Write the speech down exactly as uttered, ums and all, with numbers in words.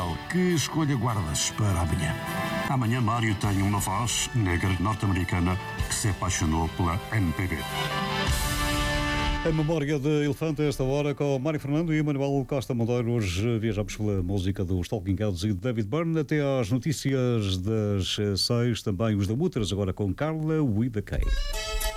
Miguel, que escolha guardas para amanhã? Amanhã Mário tem uma voz negra norte-americana que se apaixonou pela M P B. A memória de Elefante, a esta hora, com Mário Fernando e Manuel Costa Monteiro. Hoje viajamos pela música dos Talking Heads e de David Byrne até às notícias das seis, também os da Mutters, agora com Carla With A K.